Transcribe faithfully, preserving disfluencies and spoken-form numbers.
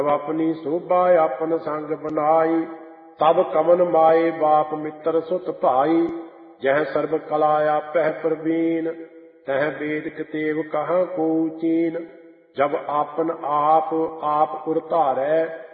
अपनी शोभा आपन संग बनाई। तब कमन माए बाप मित्र सुत भाई। जह सर्व कला आपह प्रवीण। तह वेद कतेव कहाँ को चीन। जब आपन आप आप उर धारै।